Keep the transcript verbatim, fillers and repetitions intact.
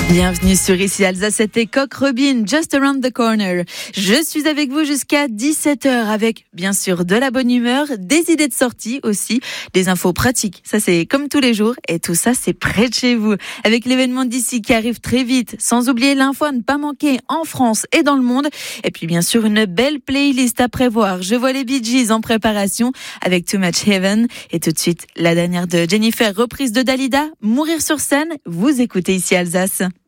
Bienvenue sur Ici Alsace, c'était Coq Robin, Just Around the Corner. Je suis avec vous jusqu'à dix-sept heures avec, bien sûr, de la bonne humeur, des idées de sortie aussi, des infos pratiques. Ça, c'est comme tous les jours et tout ça, c'est près de chez vous. Avec l'événement d'ici qui arrive très vite, sans oublier l'info à ne pas manquer en France et dans le monde. Et puis, bien sûr, une belle playlist à prévoir. Je vois les Bee Gees en préparation avec Too Much Heaven. Et tout de suite, la dernière de Jennifer, reprise de Dalida, Mourir sur scène. Vous écoutez Ici Alsace.